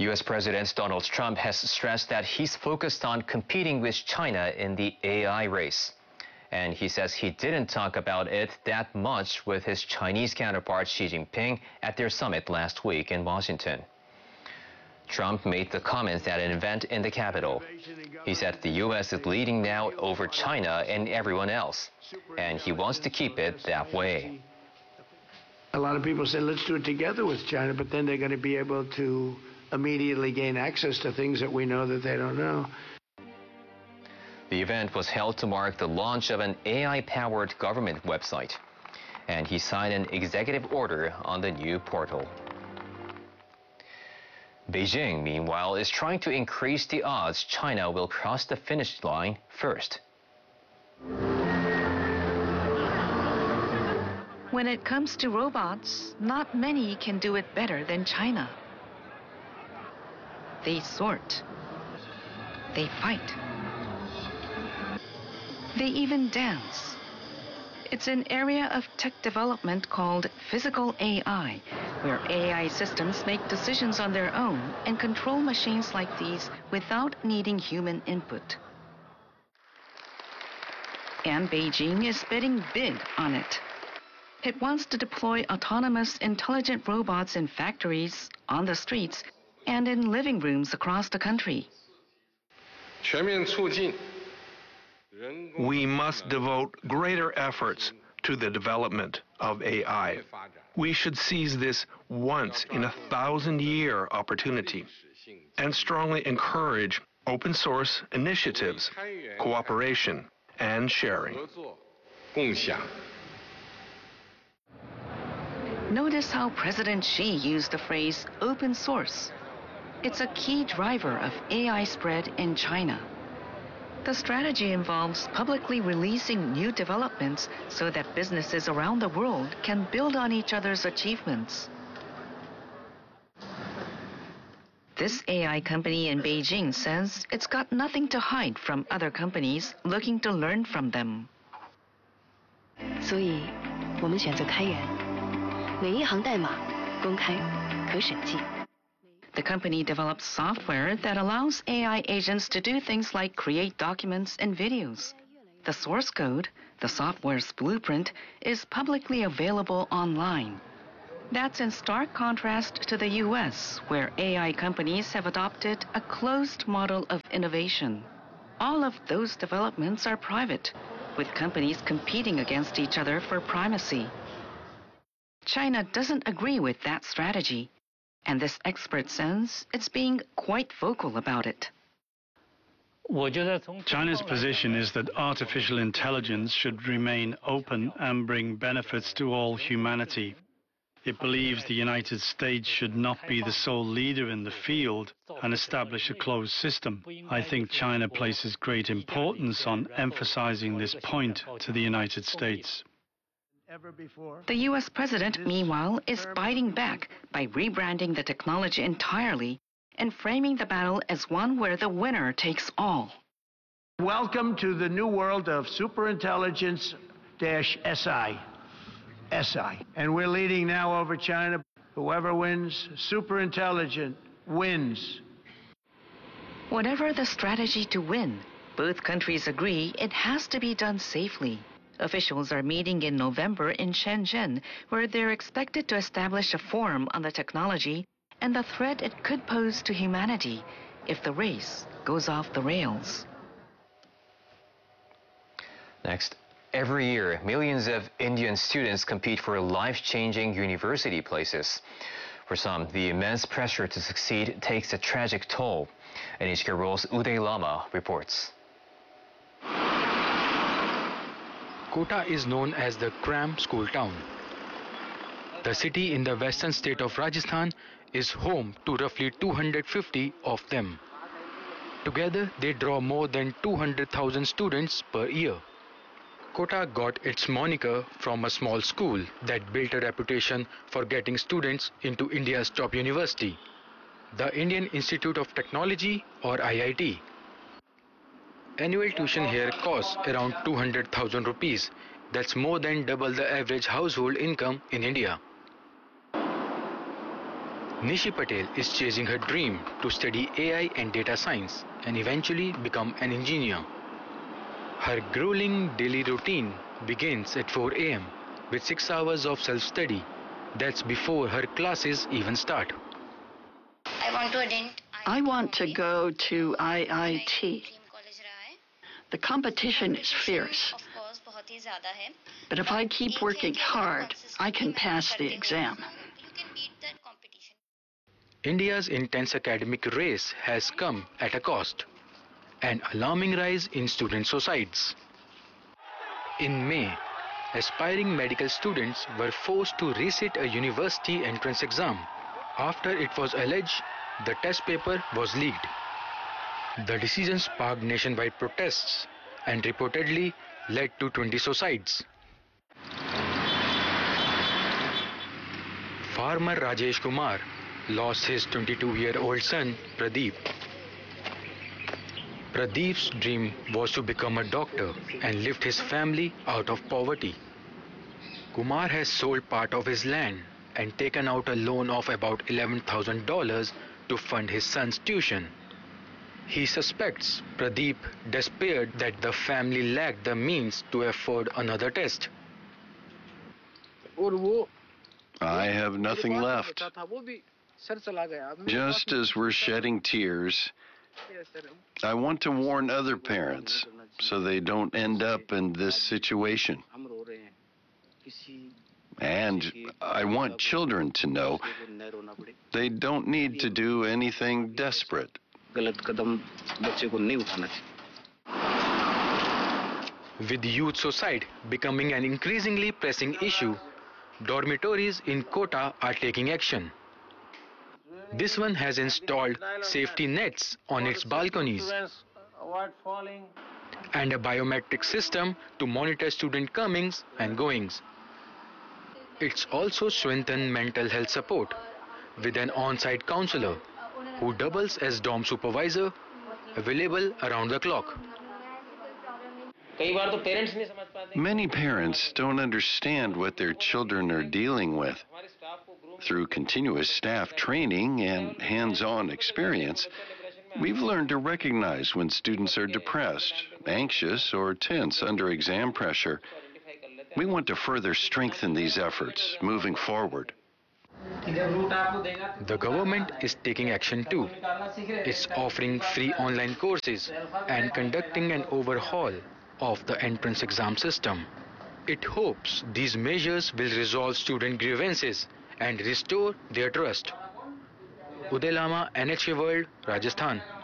U.S. President Donald Trump has stressed that he's focused on competing with China in the AI race. And he says he didn't talk about it that much with his Chinese counterpart Xi Jinping at their summit last week in Washington. Trump made the comments at an event in the Capitol. He said the U.S. is leading now over China and everyone else, and he wants to keep it that way. A lot of people say, let's do it together with China, but then they're going to be able to immediately gain access to things that we know that they don't know. The event was held to mark the launch of an AI-powered government website, and he signed an executive order on the new portal. Beijing, meanwhile, is trying to increase the odds China will cross the finish line first. When it comes to robots, not many can do it better than China. They sort. They fight. They even dance. It's an area of tech development called physical AI, where AI systems make decisions on their own and control machines like these without needing human input. And Beijing is betting big on it. It wants to deploy autonomous, intelligent robots in factories, on the streets, and in living rooms across the country. We must devote greater efforts to the development of AI. We should seize this once-in-a-thousand-year opportunity and strongly encourage open source initiatives, cooperation, and sharing. Notice how President Xi used the phrase open source. It's a key driver of AI spread in China. The strategy involves publicly releasing new developments so that businesses around the world can build on each other's achievements. This AI company in Beijing says it's got nothing to hide from other companies looking to learn from them. 所以，我们选择开源，每一行代码公开可审计。 The company develops software that allows AI agents to do things like create documents and videos. The source code, the software's blueprint, is publicly available online. That's in stark contrast to the US, where AI companies have adopted a closed model of innovation. All of those developments are private, with companies competing against each other for primacy. China doesn't agree with that strategy. And this expert says it's being quite vocal about it. China's position is that artificial intelligence should remain open and bring benefits to all humanity. It believes the United States should not be the sole leader in the field and establish a closed system. I think China places great importance on emphasizing this point to the United States. The U.S. president, meanwhile, is biting back by rebranding the technology entirely and framing the battle as one where the winner takes all. Welcome to the new world of superintelligence-SI. SI. And we're leading now over China. Whoever wins, superintelligent wins. Whatever the strategy to win, both countries agree it has to be done safely. Officials are meeting in November in Shenzhen, where they're expected to establish a forum on the technology and the threat it could pose to humanity if the race goes off the rails. Next, every year, millions of Indian students compete for life-changing university places. For some, the immense pressure to succeed takes a tragic toll. NHK World's Uday Lama reports. Kota is known as the cram school town. The city in the western state of Rajasthan is home to roughly 250 of them. Together, they draw more than 200,000 students per year. Kota got its moniker from a small school that built a reputation for getting students into India's top university, the Indian Institute of Technology, or IIT. Annual tuition here costs around 200,000 rupees. That's more than double the average household income in India. Nishi Patel is chasing her dream to study AI and data science and eventually become an engineer. Her grueling daily routine begins at 4 a.m. with 6 hours of self-study. That's before her classes even start. I want to go to IIT. The competition is fierce. But if I keep working hard, I can pass the exam. India's intense academic race has come at a cost. An alarming rise in student suicides. In May, aspiring medical students were forced to resit a university entrance exam after it was alleged the test paper was leaked. The decision sparked nationwide protests and reportedly led to 20 suicides. Farmer Rajesh Kumar lost his 22-year-old son Pradeep. Pradeep's dream was to become a doctor and lift his family out of poverty. Kumar has sold part of his land and taken out a loan of about $11,000 to fund his son's tuition. He suspects Pradeep despaired that the family lacked the means to afford another test. I have nothing left. Just as we're shedding tears, I want to warn other parents so they don't end up in this situation. And I want children to know they don't need to do anything desperate. With youth suicide becoming an increasingly pressing issue, dormitories in Kota are taking action. This one has installed safety nets on its balconies and a biometric system to monitor student comings and goings. It's also strengthened mental health support with an on-site counselor who doubles as dorm supervisor, available around the clock. Many parents don't understand what their children are dealing with. Through continuous staff training and hands-on experience, we've learned to recognize when students are depressed, anxious, or tense under exam pressure. We want to further strengthen these efforts moving forward. The government is taking action too. It's offering free online courses and conducting an overhaul of the entrance exam system. It hopes these measures will resolve student grievances and restore their trust. Uday Lama, NHK World, Rajasthan.